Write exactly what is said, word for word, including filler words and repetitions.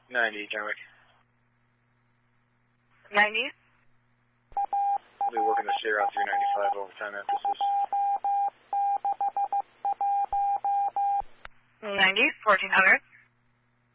ninety, Kennewick. ninety? We'll be working the steer out three ninety-five overtime emphasis. ninety, fourteen hundred.